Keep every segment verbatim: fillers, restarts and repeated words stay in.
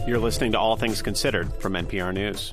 You're listening to All Things Considered from N P R News.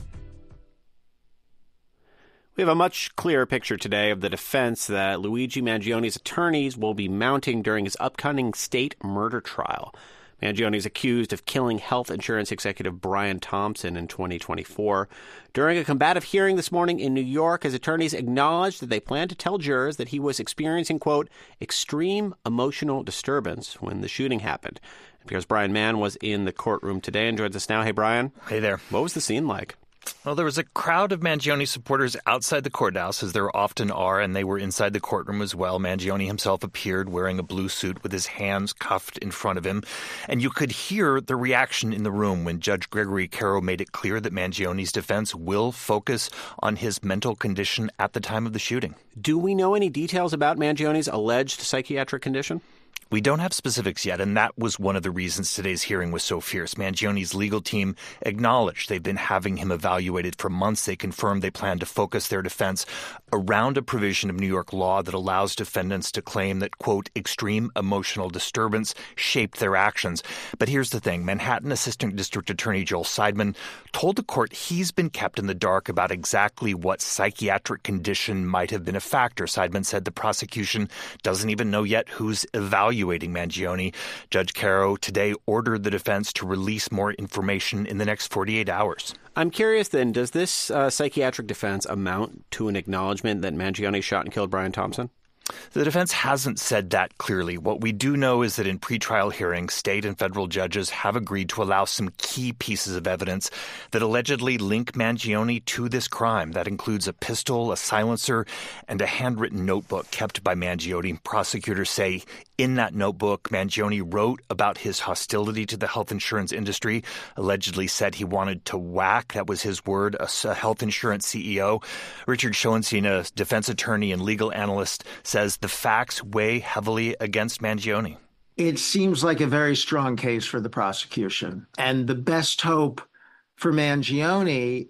We have a much clearer picture today of the defense that Luigi Mangioni's attorneys will be mounting during his upcoming state murder trial. Mangione is accused of killing health insurance executive Brian Thompson in twenty twenty-four. During a combative hearing this morning in New York, his attorneys acknowledged that they plan to tell jurors that he was experiencing, quote, extreme emotional disturbance when the shooting happened. N P R's Brian Mann was in the courtroom today and joins us now. Hey, Brian. Hey there. What was the scene like? Well, there was a crowd of Mangione supporters outside the courthouse, as there often are, and they were inside the courtroom as well. Mangione himself appeared wearing a blue suit with his hands cuffed in front of him. And you could hear the reaction in the room when Judge Gregory Caro made it clear that Mangione's defense will focus on his mental condition at the time of the shooting. Do we know any details about Mangione's alleged psychiatric condition? We don't have specifics yet, and that was one of the reasons today's hearing was so fierce. Mangione's legal team acknowledged they've been having him evaluated for months. They confirmed they plan to focus their defense around a provision of New York law that allows defendants to claim that, quote, extreme emotional disturbance shaped their actions. But here's the thing. Manhattan Assistant District Attorney Joel Seidman told the court he's been kept in the dark about exactly what psychiatric condition might have been a factor. Seidman said the prosecution doesn't even know yet who's evaluating Mangione. Judge Caro today ordered the defense to release more information in the next forty-eight hours. I'm curious then, does this uh, psychiatric defense amount to an acknowledgement that Mangione shot and killed Brian Thompson? The defense hasn't said that clearly. What we do know is that in pretrial hearings, state and federal judges have agreed to allow some key pieces of evidence that allegedly link Mangione to this crime. That includes a pistol, a silencer, and a handwritten notebook kept by Mangione. Prosecutors say in that notebook, Mangione wrote about his hostility to the health insurance industry, allegedly said he wanted to whack, that was his word, a health insurance C E O. Richard Schoenstein, a defense attorney and legal analyst, says the facts weigh heavily against Mangione. It seems like a very strong case for the prosecution. And the best hope for Mangione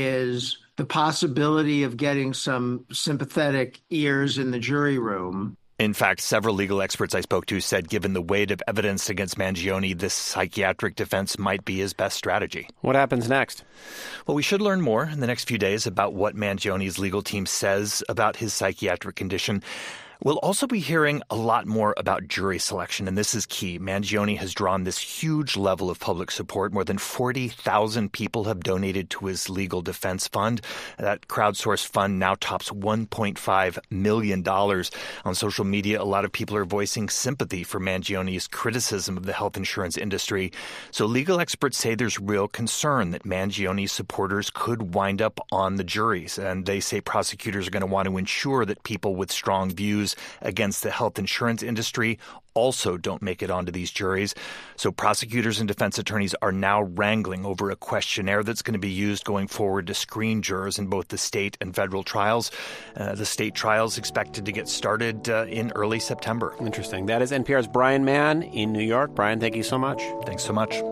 is the possibility of getting some sympathetic ears in the jury room. In fact, several legal experts I spoke to said given the weight of evidence against Mangione, this psychiatric defense might be his best strategy. What happens next? Well, we should learn more in the next few days about what Mangione's legal team says about his psychiatric condition. We'll also be hearing a lot more about jury selection, and this is key. Mangione has drawn this huge level of public support. More than forty thousand people have donated to his legal defense fund. That crowdsourced fund now tops one point five million dollars. On social media, a lot of people are voicing sympathy for Mangione's criticism of the health insurance industry. So legal experts say there's real concern that Mangione's supporters could wind up on the juries, and they say prosecutors are going to want to ensure that people with strong views against the health insurance industry also don't make it onto these juries. So prosecutors and defense attorneys are now wrangling over a questionnaire that's going to be used going forward to screen jurors in both the state and federal trials. Uh, the state trials expected to get started uh, in early September. Interesting. That is N P R's Brian Mann in New York. Brian, thank you so much. Thanks so much.